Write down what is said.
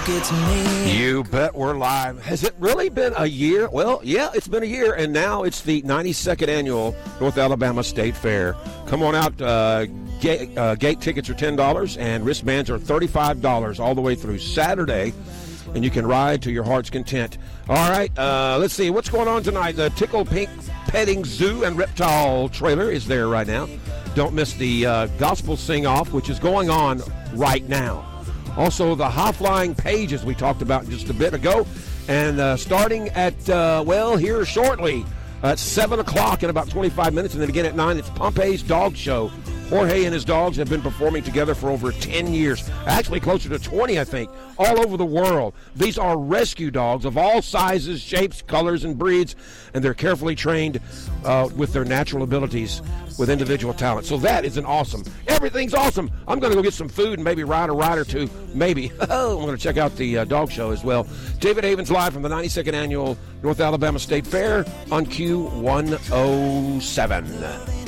Talk it to me. You bet we're live. Has it really been a year? Well, yeah, it's been a year, and now it's the 92nd annual North Alabama State Fair. Come on out. Gate tickets are $10, and wristbands are $35 all the way through Saturday, and you can ride to your heart's content. All right, let's see. What's going on tonight? The Tickle Pink Petting Zoo and Reptile trailer is there right now. Don't miss the Gospel Sing-Off, which is going on right now. Also, the high-flying pages we talked about just a bit ago. And starting at, here shortly, at 7 o'clock in about 25 minutes, and then again at 9, it's Pompey's Dog Show. Jorge and his dogs have been performing together for over 10 years, actually closer to 20, I think, all over the world. These are rescue dogs of all sizes, shapes, colors, and breeds, and they're carefully trained with their natural abilities with individual talent. So that is an awesome. Everything's awesome. I'm going to go get some food and maybe ride a ride or two, maybe. I'm going to check out the dog show as well. David Havens live from the 92nd Annual North Alabama State Fair on Q107.